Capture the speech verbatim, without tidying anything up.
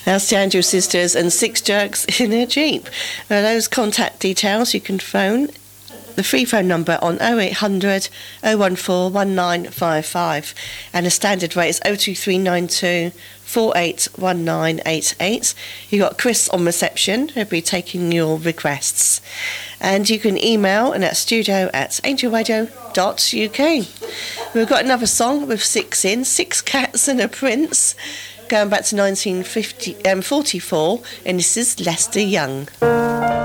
That's the Angel Sisters and Six Jerks in a Jeep. Now, those contact details you can phone the free phone number on oh eight hundred, oh one four, one nine five five, and the standard rate is oh two three nine two, four eight one nine eight eight. You've got Chris on reception who'll be taking your requests, and you can email and at studio at angel radio dot u k. We've got another song with six in, Six Cats and a Prince, going back to nineteen forty-four, and this is Lester Young.